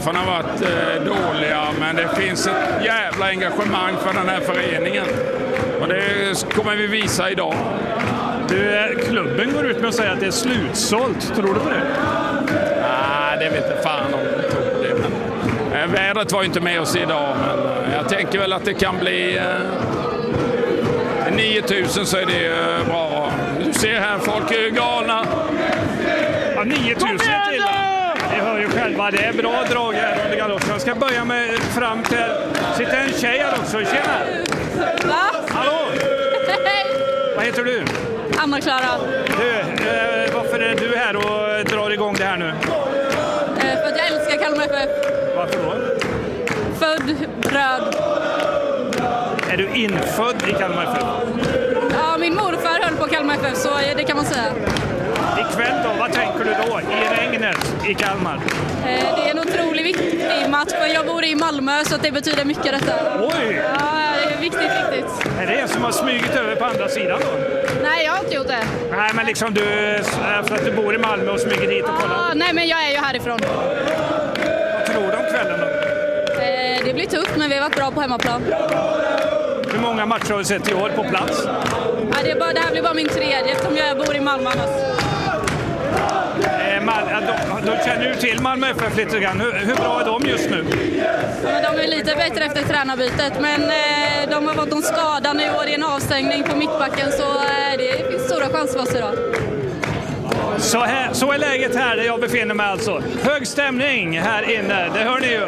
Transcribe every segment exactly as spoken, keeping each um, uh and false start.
siffrorna har varit eh, dåliga, men det finns ett jävla engagemang för den här föreningen. Och det kommer vi visa idag. Du, klubben går ut med att säga att det är slutsålt. Tror du på det? Nej, det vet inte fan om det tror på det. Men, eh, vädret var ju inte med oss idag, men eh, jag tänker väl att det kan bli eh, nio tusen, så är det eh, bra. Du ser här, folk är galna. Ja, nio tusen till. Ni hör ju själva, det är bra drag här under galoppen. Jag ska börja med fram till... Sitter en tjej här också, tjena! Va? Hallå! Hej! Vad heter du? Anna-Klara. Du, eh, varför är du här och drar igång det här nu? Eh, för att jag älskar Kalmar F F. Varför då? Född röd. Är du infödd i Kalmar F F? Ja, min morfar höll på Kalmar F F, så det kan man säga. Ikväll då, vad tänker du då? I regnet i Kalmar? Eh, det är en otroligt viktig match, för jag bor i Malmö, så det betyder mycket detta. Oj! Ja, det är viktigt, viktigt. Är det en som har smugit över på andra sidan då? Nej, jag har inte gjort det. Nej, men liksom du, för att du bor i Malmö och smyger dit och kollar. Ah, nej, men jag är ju härifrån. Vad tror du om kvällen då? Eh, det blir tufft, men vi har varit bra på hemmaplan. Hur många matcher har du sett i år på plats? Ja, det, är bara, det här blir bara min tredje, eftersom jag bor i Malmö annars. Eh, Mal- då, då känner du till Malmö F F lite grann. Hur, hur bra är de just nu? Ja, men de är lite bättre efter tränarbytet, men eh, de har fått en skada nu och det är en avstängning på mittbacken, så eh, det finns stora chanser för oss idag. Så, här, så är läget här där jag befinner mig alltså. Hög stämning här inne, det hör ni ju.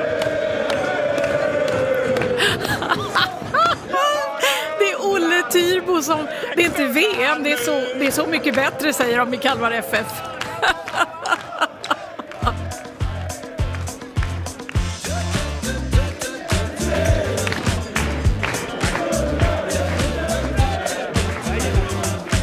Det är Olle Tyrbo som, det är inte V M, det är så, det är så mycket bättre, säger de i Kalmar F F.